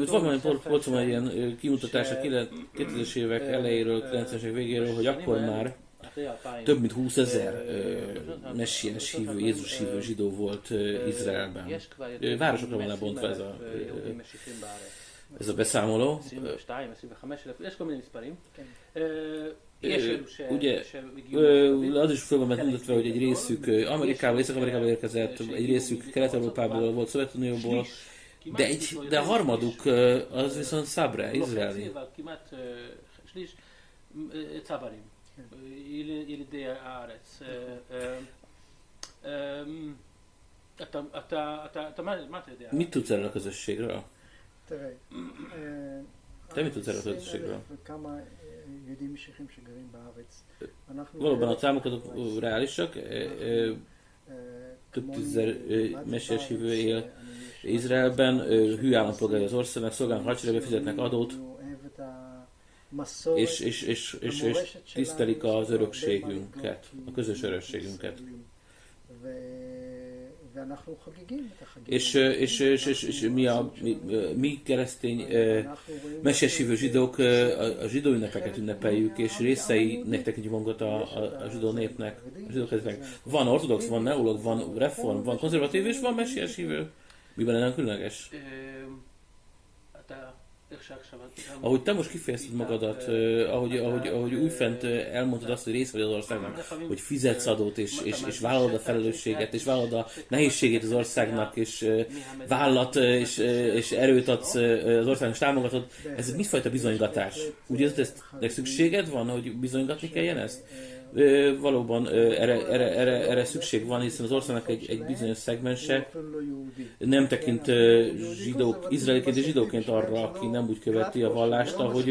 Van volt egy ilyen kimutatás a 2000-es évek elejéről, 90-es évek végéről, hogy akkor már több mint 20 000 messiás hívő, Jézus hívő zsidó volt Izraelben. Városokra van lebontva ez a beszámoló. Ugye az is föl van mutatva, hogy egy részük Amerikából, Észak-Amerikából érkezett, egy részük Kelet-Európából volt, Szovjetunióból, de a harmaduk az viszont Szabre, izraeli. ילידי הארץ. מה אתה יודע? Mit tudsz erről a közösségről? תראה, Te mit tudsz erről a közösségről? וכמה יהודים משיחים שגרים בארץ. Valóban a számok azok reálisak. Több tízezer messiás hívő él Izraelben, hű állampolgári az országnak, szolgálnak hadseregbe, fizetnek adót, és tisztelik az örökségünket, a közös örökségünket. És mi keresztény messiás hívő zsidók a zsidó ünnepeket ünnepeljük, és részeinek tekintjük magunkat a zsidó népnek, a zsidó kezdetnek. Van ortodox, van neológ, van reform, van konzervatív, és van messiás hívő. Miben lenne különleges? Ahogy te most kifejezted magadat, ahogy újfent elmondtad azt, hogy rész vagy az országnak, hogy fizetsz adót, és vállalod a felelősséget, és vállalod a nehézségét az országnak, és vállat, és erőt adsz az országnak, és támogatod, ez mitfajta bizonygatás? Úgy érzed, ezt szükséged van, hogy bizonygatni kelljen ezt? Valóban erre szükség van, hiszen az országnak egy bizonyos szegmense nem tekint izraeliként és zsidóként arra, aki nem úgy követi a vallást, ahogy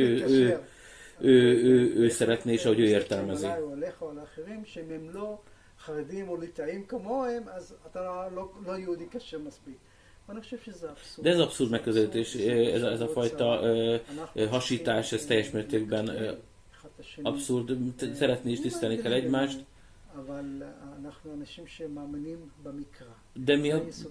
ő szeretné, és ahogy ő értelmezi. De ez abszurd megközelítés, ez a fajta hasítás, ez teljes mértékben abszurd, szeretni is tisztelni kell egymást. De